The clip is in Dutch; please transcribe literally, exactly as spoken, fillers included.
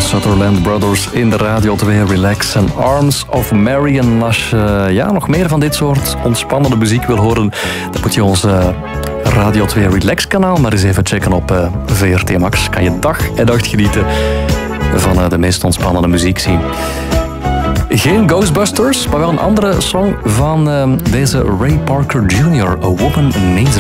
Sutherland Brothers in de Radio twee Relax en Arms of Mary. En als je ja, nog meer van dit soort ontspannende muziek wil horen, dan moet je onze Radio twee Relax kanaal maar eens even checken op uh, V R T Max. Kan je dag en nacht genieten van uh, de meest ontspannende muziek zien. Geen Ghostbusters, maar wel een andere song van uh, deze Ray Parker junior A Woman Needs